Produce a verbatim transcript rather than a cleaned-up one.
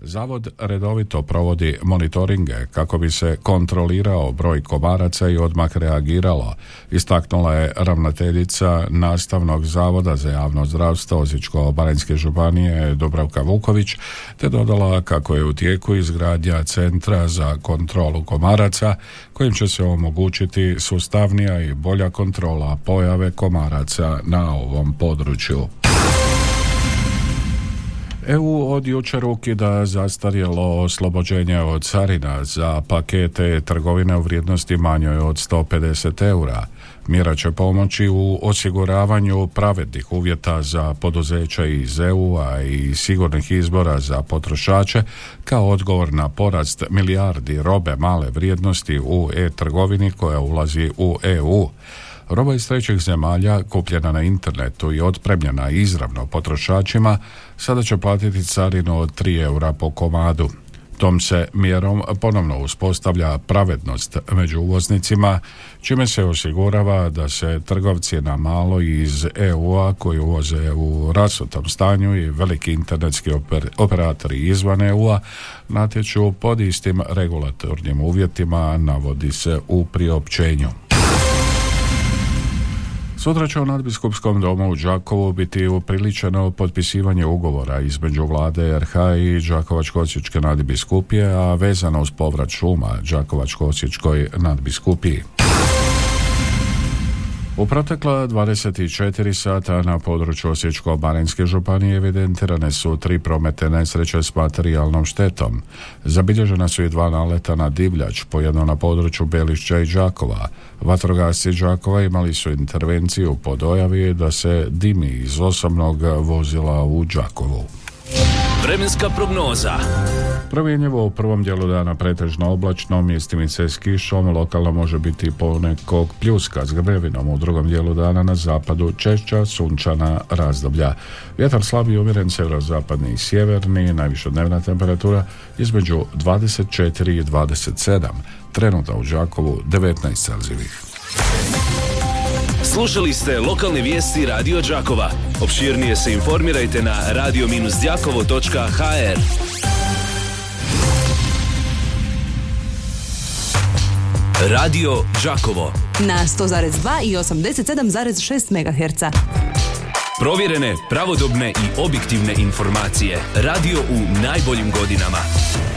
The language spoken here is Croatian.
Zavod redovito provodi monitoringe kako bi se kontrolirao broj komaraca i odmah reagiralo, istaknula je ravnateljica Nastavnog zavoda za javno zdravstvo Osječko-baranjske županije Dubravka Vuković, te dodala kako je u tijeku izgradnja centra za kontrolu komaraca kojim će se omogućiti sustavnija i bolja kontrola pojave komaraca na ovom području. E U od jučer ukida zastarjelo oslobođenje od carina za pakete trgovine u vrijednosti manjoj od sto pedeset eura. Mjera će pomoći u osiguravanju pravednih uvjeta za poduzeća iz E U-a i sigurnih izbora za potrošače kao odgovor na porast milijardi robe male vrijednosti u e-trgovini koja ulazi u E U. Roba iz trećih zemalja kupljena na internetu i otpremljena izravno potrošačima sada će platiti carinu od tri eura po komadu. Tom se mjerom ponovno uspostavlja pravednost među uvoznicima, čime se osigurava da se trgovci na malo iz E U-a koji uvoze u rasutom stanju i veliki internetski oper, operatori izvan E U-a natječu pod istim regulatornim uvjetima, navodi se u priopćenju. Sutra će u Nadbiskupskom domu u Đakovu biti upriličeno potpisivanje ugovora između vlade R H i Đakovačko-osječke nadbiskupije, a vezano uz povrat šuma Đakovačko-osječkoj nadbiskupiji. U protekla dvadeset četiri sata na području Osječko-baranjske županije evidentirane su tri prometne nesreće s materijalnom štetom. Zabilježena su i dva naleta na divljač, po jedno na području Belišća i Đakova. Vatrogasci Đakova imali su intervenciju po dojavi da se dimi iz osobnog vozila u Đakovu. Vremenska prognoza. Provjenjivo u prvom dijelu dana pretežno oblačno, mjestimice s kišom, lokalno može biti ponekog pljuska s grmevinom. U drugom dijelu dana na zapadu češća sunčana razdoblja. Vjetar slab i umjeren sjeverozapadni i sjeverni, najviša dnevna temperatura između dvadeset četiri i dvadeset sedam. Trenutno u Đakovu devetnaest celzijevih. Slušali ste lokalne vijesti Radio Đakova. Opširnije se informirajte na radio dash đakovo točka ha er. Radio Đakovo na sto zarez dva i osamdeset sedam zarez šest megaherca. Provjerene, pravodobne i objektivne informacije. Radio u najboljim godinama.